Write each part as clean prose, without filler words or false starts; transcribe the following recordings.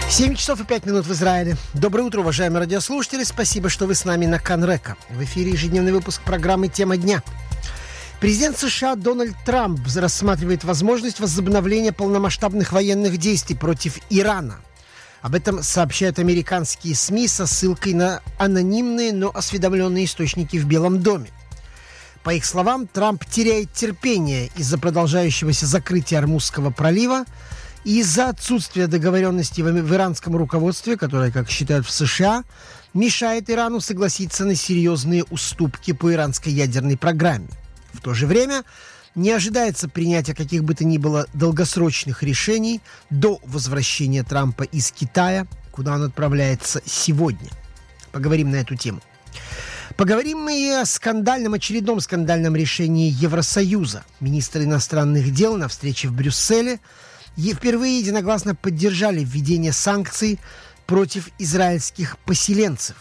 7 часов и 5 минут в Израиле. Доброе утро, уважаемые радиослушатели. Спасибо, что вы с нами на Канрека. В эфире ежедневный выпуск программы «Тема дня». Президент США Дональд Трамп рассматривает возможность возобновления полномасштабных военных действий против Ирана. Об этом сообщают американские СМИ со ссылкой на анонимные, но осведомленные источники в Белом доме. По их словам, Трамп теряет терпение из-за продолжающегося закрытия Ормузского пролива и из-за отсутствия договоренности в иранском руководстве, которое, как считают в США, мешает Ирану согласиться на серьезные уступки по иранской ядерной программе. В то же время не ожидается принятия каких бы то ни было долгосрочных решений до возвращения Трампа из Китая, куда он отправляется сегодня. Поговорим на эту тему. Поговорим мы и о очередном скандальном решении Евросоюза. Министры иностранных дел на встрече в Брюсселе впервые единогласно поддержали введение санкций против израильских поселенцев,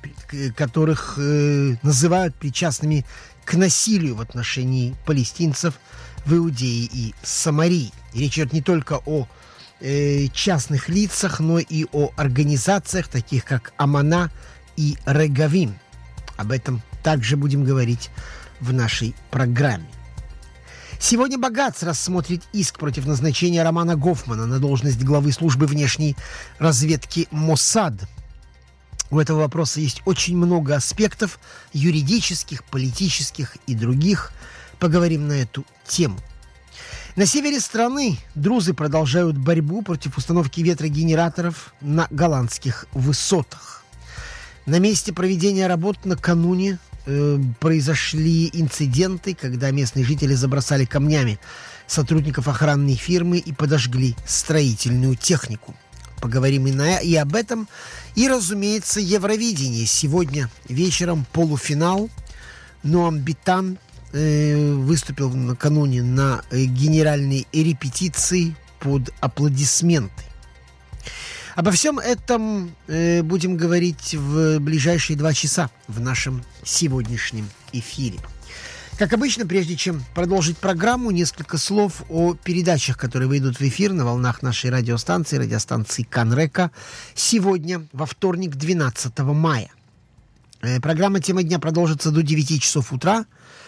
которых называют причастными к насилию в отношении палестинцев в Иудее и Самарии. И речь идет не только о частных лицах, но и о организациях, таких как Амана и Регавим. Об этом также будем говорить в нашей программе. Сегодня Багац рассмотрит иск против назначения Романа Гофмана на должность главы службы внешней разведки Моссад. У этого вопроса есть очень много аспектов юридических, политических и других. Поговорим на эту тему. На севере страны друзы продолжают борьбу против установки ветрогенераторов на голландских высотах. На месте проведения работ накануне произошли инциденты, когда местные жители забросали камнями сотрудников охранной фирмы и подожгли строительную технику. Поговорим и об этом. И, разумеется, Евровидение. Сегодня вечером полуфинал. Ноам Битан выступил накануне на генеральной репетиции под аплодисменты. Обо всем этом будем говорить в ближайшие 2 часа в нашем сегодняшнем эфире. Как обычно, прежде чем продолжить программу, несколько слов о передачах, которые выйдут в эфир на волнах нашей радиостанции Канрека сегодня, во вторник, 12 мая. Программа «Тема дня» продолжится до 9 часов утра.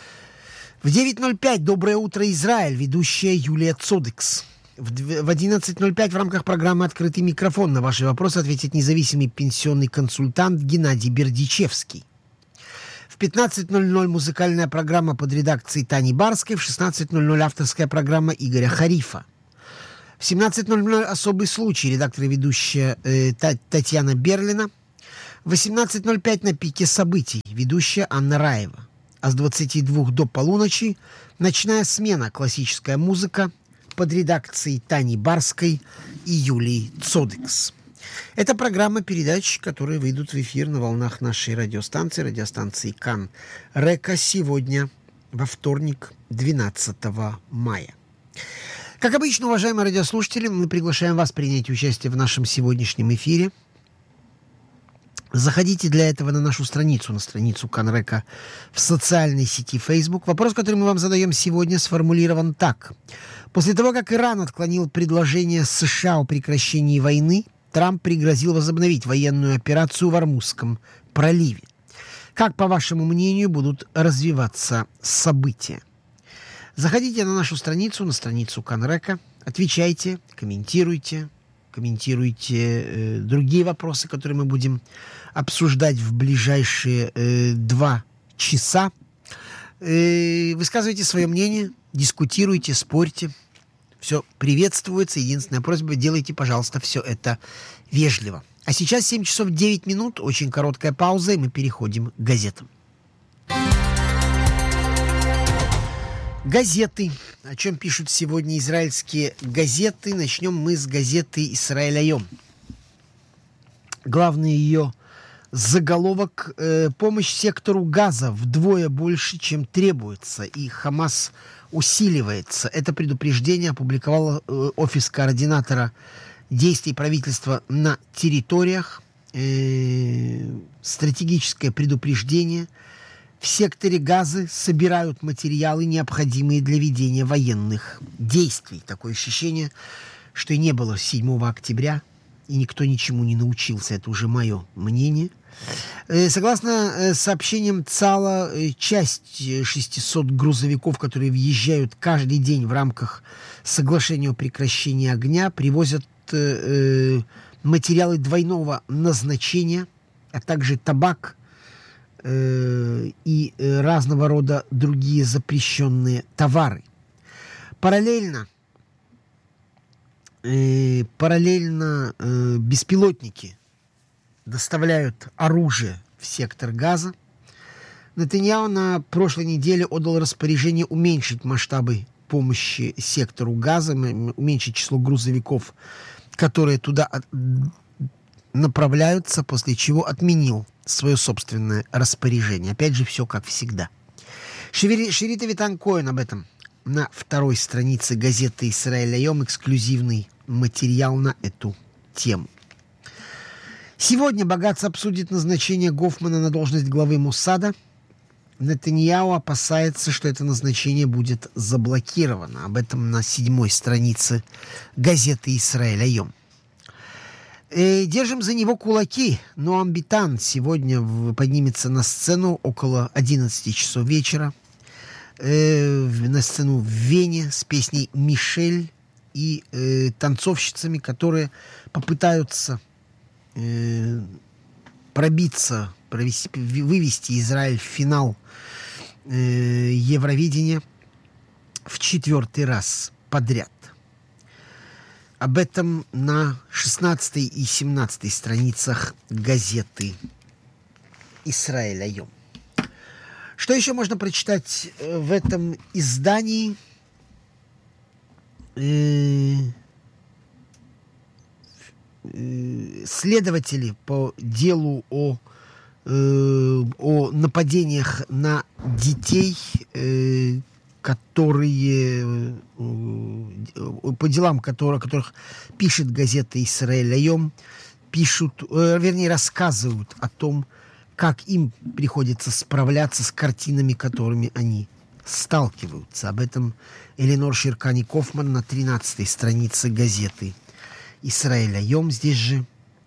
В 9:05 «Доброе утро, Израиль», ведущая Юлия Цодекс. В 11:05 в рамках программы «Открытый микрофон» на ваши вопросы ответит независимый пенсионный консультант Геннадий Бердичевский. В 15:00 музыкальная программа под редакцией Тани Барской, в 16:00 авторская программа Игоря Харифа. В 17:00 особый случай, редактор и ведущая Татьяна Берлина. В 18:05 на пике событий, ведущая Анна Раева. А с 22 до полуночи ночная смена, классическая музыка под редакцией Тани Барской и Юлии Цодекс. Это программа передач, которые выйдут в эфир на волнах нашей радиостанции Кан Река сегодня, во вторник, 12 мая. Как обычно, уважаемые радиослушатели, мы приглашаем вас принять участие в нашем сегодняшнем эфире. Заходите для этого на нашу страницу, на страницу Канрека в социальной сети Facebook. Вопрос, который мы вам задаем сегодня, сформулирован так. После того, как Иран отклонил предложение США о прекращении войны, Трамп пригрозил возобновить военную операцию в Ормузском проливе. Как, по вашему мнению, будут развиваться события? Заходите на нашу страницу, на страницу Канрека, отвечайте, комментируйте другие вопросы, которые мы будем обсуждать в ближайшие 2 часа. Высказывайте свое мнение, дискутируйте, спорьте. Все приветствуется. Единственная просьба, делайте, пожалуйста, все это вежливо. А сейчас 7 часов 9 минут, очень короткая пауза, и мы переходим к газетам. Газеты. О чем пишут сегодня израильские газеты? Начнем мы с газеты «Исраэль Айом». Главный ее заголовок «Помощь сектору Газа вдвое больше, чем требуется, и Хамас усиливается». Это предупреждение опубликовал офис координатора действий правительства на территориях. Стратегическое предупреждение. В секторе Газы собирают материалы, необходимые для ведения военных действий. Такое ощущение, что и не было 7 октября, и никто ничему не научился. Это уже мое мнение. Согласно сообщениям ЦАЛа, часть 600 грузовиков, которые въезжают каждый день в рамках соглашения о прекращении огня, привозят материалы двойного назначения, а также табак и разного рода другие запрещенные товары. Параллельно беспилотники доставляют оружие в сектор Газа. Нетаньяху на прошлой неделе отдал распоряжение уменьшить масштабы помощи сектору Газа, уменьшить число грузовиков, которые туда направляются, после чего отменил свое собственное распоряжение. Опять же, все как всегда. Шерит Авитан Коэн об этом на второй странице газеты «Исраэль Айом», эксклюзивный материал на эту тему. Сегодня Багац обсудит назначение Гофмана на должность главы Моссада. Нетаньяху опасается, что это назначение будет заблокировано. Об этом на 7-й странице газеты «Исраэль Айом». Держим за него кулаки. Ноам Битан сегодня поднимется на сцену около 11 часов вечера. На сцену в Вене с песней «Мишель» и танцовщицами, которые попытаются вывести Израиль в финал Евровидения в 4-й раз подряд. Об этом на 16 и 17 страницах газеты «Исраэль Айом». Что еще можно прочитать в этом издании? Следователи по делу о нападениях на детей, которые по делам которых пишет газета «Исраэль Айом», рассказывают о том, как им приходится справляться с картинами, которыми они сталкиваются. Об этом Эленор Ширкани-Кофман на 13-й странице газеты «Исраэль Айом». Здесь же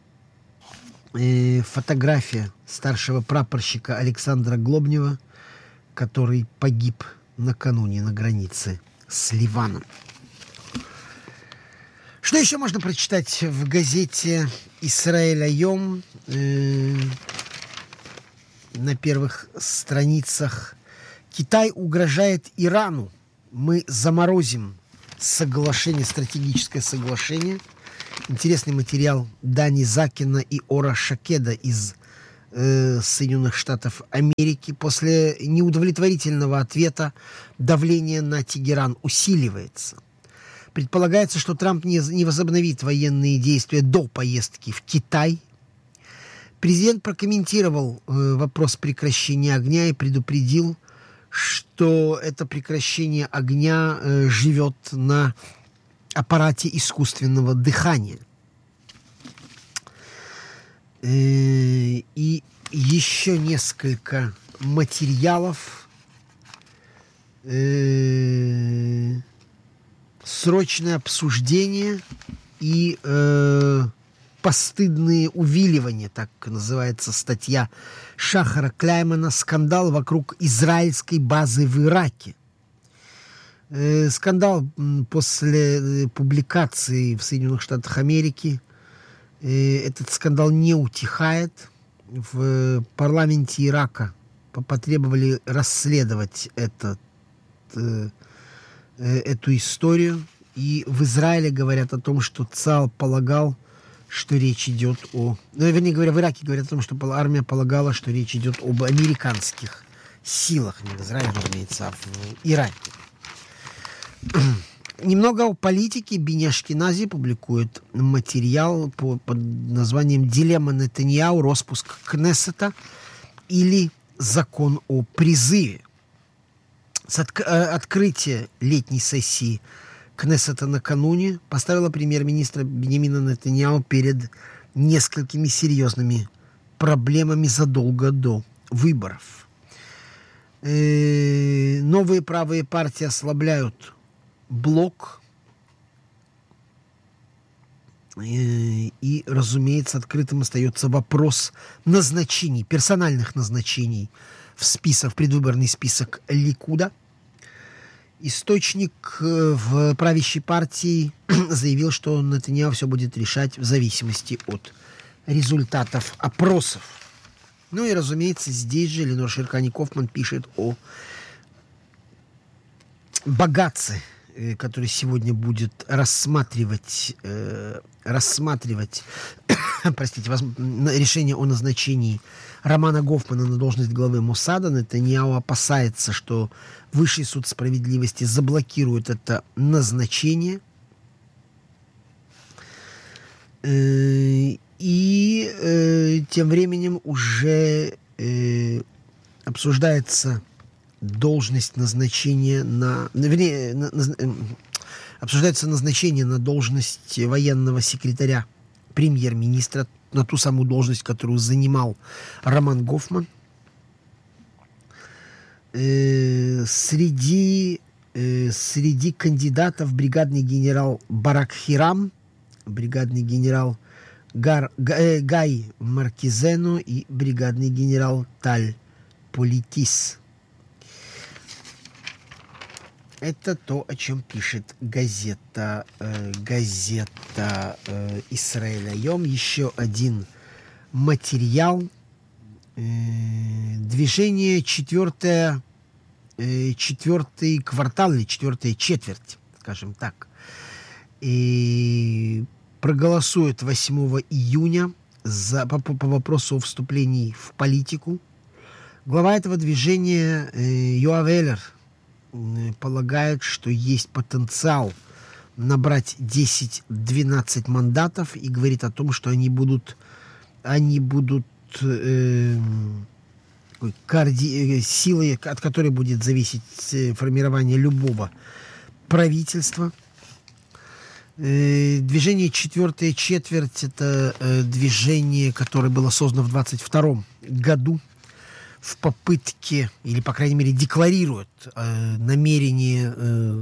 фотография старшего прапорщика Александра Глобнева, который погиб накануне на границе с Ливаном. Что еще можно прочитать в газете «Исраэль Айом»? На первых страницах: Китай угрожает Ирану. Мы заморозим стратегическое соглашение. Интересный материал Дани Закина и Ора Шакеда из Соединенных Штатов Америки. После неудовлетворительного ответа давление на Тегеран усиливается. Предполагается, что Трамп не возобновит военные действия до поездки в Китай. Президент прокомментировал вопрос прекращения огня и предупредил, что это прекращение огня живет на аппарате искусственного дыхания. И еще несколько материалов. Срочное обсуждение и постыдные увиливания, так называется статья Шахара Кляймана, скандал вокруг израильской базы в Ираке. Скандал после публикации в Соединенных Штатах Америки. Этот скандал не утихает. В парламенте Ирака потребовали расследовать эту историю. И в Израиле говорят о том, что ЦАЛ полагал, что речь идет в Ираке говорят о том, что армия полагала, что речь идет об американских силах. Не в Израиле, разумеется, а в Ираке. Немного о политике. Бини Ашкенази публикует материал под названием «Дилемма Нетаньяху. Роспуск Кнессета или закон о призыве». Открытие летней сессии Кнессета накануне поставило премьер-министра Биньямина Нетаньяху перед несколькими серьезными проблемами задолго до выборов. Новые правые партии ослабляют блок, и И, разумеется, открытым остается вопрос назначений, персональных назначений в предвыборный список Ликуда. Источник в правящей партии заявил, что Нетаньяху все будет решать в зависимости от результатов опросов. Ну и, разумеется, здесь же Ленор Шеркани-Кофман пишет о богатце, который сегодня будет рассматривать решение о назначении Романа Гофмана на должность главы Моссада. Нетаньяху опасается, что Высший суд справедливости заблокирует это назначение. И тем временем уже обсуждается должность назначения обсуждается назначение на должность военного секретаря премьер-министра, на ту самую должность, которую занимал Роман Гофман. Среди кандидатов бригадный генерал Барак Хирам, бригадный генерал Гай Маркизено и бригадный генерал Таль Политис. Это то, о чем пишет газета «Исраэль Айом». Еще один материал. Движение четвертый квартал или четвертая четверть, скажем так, и проголосует 8 июня по вопросу о вступлении в политику. Глава этого движения Йоав Эллер полагает, что есть потенциал набрать 10-12 мандатов, и говорит о том, что они будут силой, от которой будет зависеть формирование любого правительства. Движение «Четвертая четверть» — это движение, которое было создано в 22 году в попытке, или, по крайней мере, декларирует намерение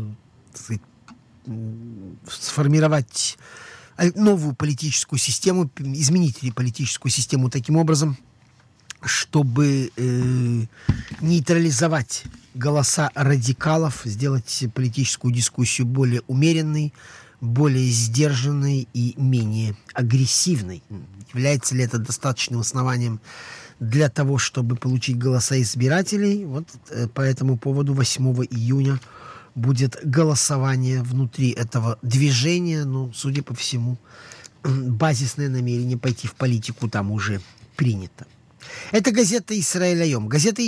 сформировать новую политическую систему, изменить политическую систему таким образом, чтобы нейтрализовать голоса радикалов, сделать политическую дискуссию более умеренной, более сдержанной и менее агрессивной. Является ли это достаточным основанием для того, чтобы получить голоса избирателей? Вот по этому поводу 8 июня будет голосование внутри этого движения. Но, судя по всему, базисное намерение пойти в политику там уже принято. Это газета «Исраэль Айом». Газета